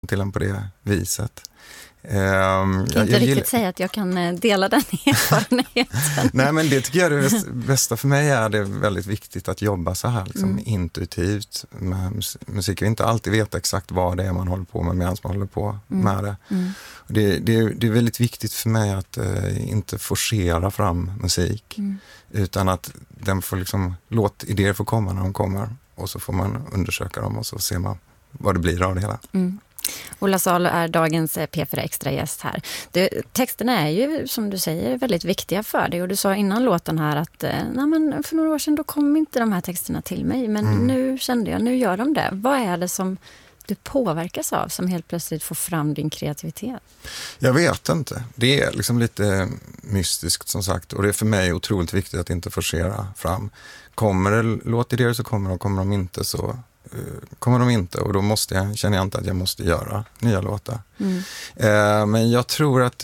till en på det viset. Jag kan inte riktigt säga att jag kan dela den erfarenheten. Nej, men det tycker jag är det bästa för mig. Är det väldigt viktigt att jobba så här liksom, intuitivt med musik och inte alltid veta exakt vad det är man håller på med medan man håller på med det. Och det är väldigt viktigt för mig att inte forcera fram musik utan att den får liksom, låt idéer få komma när de kommer och så får man undersöka dem och så ser man vad det blir av det hela. Ola Salo är dagens P4 Extra-gäst här. Texterna är ju, som du säger, väldigt viktiga för dig. Och du sa innan låten här att för några år sedan då kom inte de här texterna till mig. Men nu kände jag, nu gör de det. Vad är det som du påverkas av som helt plötsligt får fram din kreativitet? Jag vet inte. Det är liksom lite mystiskt som sagt. Och det är för mig otroligt viktigt att inte forcera fram. Kommer det låtidéer så kommer de inte så... kommer de inte och då känner jag inte att jag måste göra nya låtar. Men jag tror att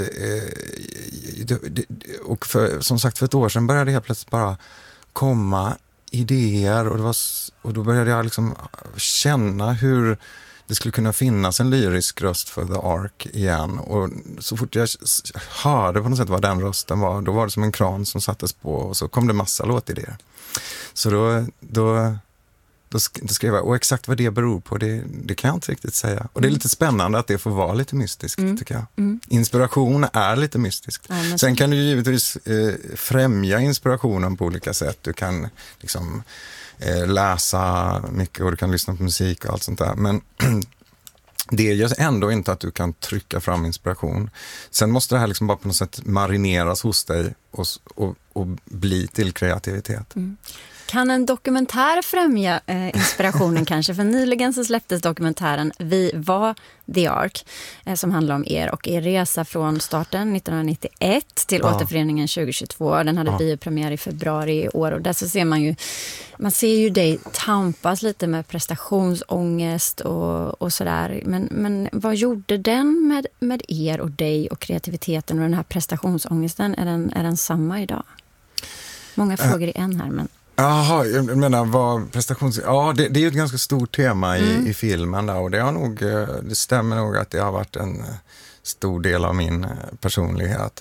och som sagt för ett år sedan började jag plötsligt bara komma idéer och då började jag liksom känna hur det skulle kunna finnas en lyrisk röst för The Ark igen och så fort jag hörde på något sätt vad den rösten var, då var det som en kran som sattes på och så kom det massa låtidéer. Så då skrev jag, och exakt vad det beror på, det kan jag inte riktigt säga. Och det är lite spännande att det får vara lite mystiskt, tycker jag. Inspiration är lite mystiskt. Sen kan du givetvis främja inspirationen på olika sätt. Du kan liksom läsa mycket och du kan lyssna på musik och allt sånt där. Men det gör ändå inte att du kan trycka fram inspiration. Sen måste det här liksom bara på något sätt marineras hos dig och bli till kreativitet. Kan en dokumentär främja inspirationen kanske? För nyligen så släpptes dokumentären Vi var The Ark som handlar om er och er resa från starten 1991 till återföreningen 2022. Den hade biopremiär i februari i år och där så ser man ser ju dig tampas lite med prestationsångest och sådär. Men vad gjorde den med er och dig och kreativiteten och den här prestationsångesten? Är den samma idag? Många frågor i en här, men... Jaha, jag menar vad prestations... Ja, det är ju ett ganska stort tema i filmen där, och det stämmer nog att det har varit en stor del av min personlighet.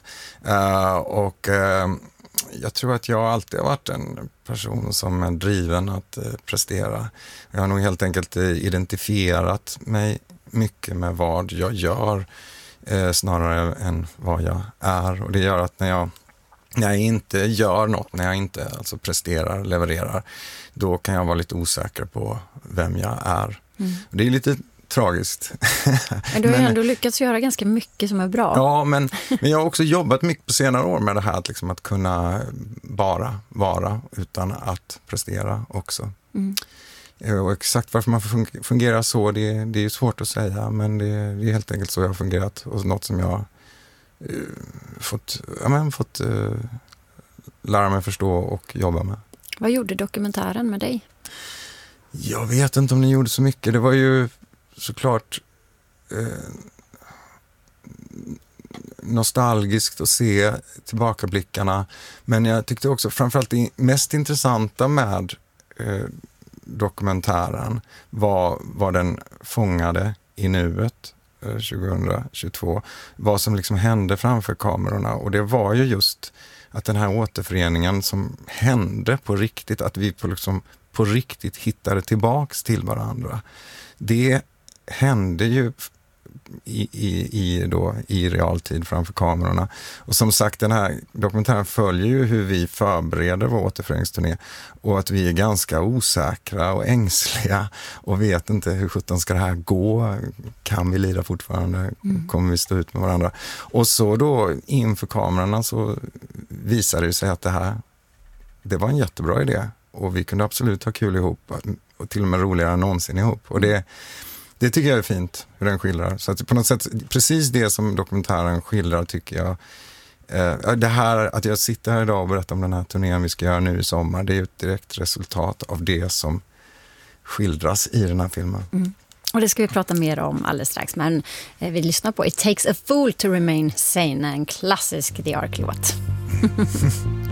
Jag tror att jag alltid har varit en person som är driven att prestera. Jag har nog helt enkelt identifierat mig mycket med vad jag gör snarare än vad jag är, och det gör att när jag inte gör något, när jag inte alltså presterar, levererar, då kan jag vara lite osäker på vem jag är. Och det är lite tragiskt. Men du har ändå lyckats göra ganska mycket som är bra. Ja, men jag har också jobbat mycket på senare år med det här liksom att kunna bara vara utan att prestera också. Och exakt varför man fungerar så, det är ju svårt att säga, men det är helt enkelt så jag har fungerat och något som jag fått lära mig förstå och jobba med. Vad gjorde dokumentären med dig? Jag vet inte om den gjorde så mycket. Det var ju såklart nostalgiskt att se tillbakablickarna, men jag tyckte också framförallt det mest intressanta med dokumentären var vad den fångade i nuet 2022, vad som liksom hände framför kamerorna, och det var ju just att den här återföreningen som hände på riktigt, att vi på riktigt hittade tillbaks till varandra, det hände ju i realtid framför kamerorna. Och som sagt, den här dokumentären följer ju hur vi förbereder vår återföreningsturné och att vi är ganska osäkra och ängsliga och vet inte hur sjutton ska det här gå, kan vi lira fortfarande, kommer vi stå ut med varandra. Och så då inför kamerorna så visade det sig att det var en jättebra idé och vi kunde absolut ha kul ihop och till och med roligare än någonsin ihop, och det tycker jag är fint hur den skildrar. Så att på något sätt, precis det som dokumentären skildrar tycker jag. Det här, att jag sitter här idag och berättar om den här turnén vi ska göra nu i sommar, det är ju ett direkt resultat av det som skildras i den här filmen. Och det ska vi prata mer om alldeles strax. Men vi lyssnar på It Takes a Fool to Remain Sane, en klassisk The Ark-låt.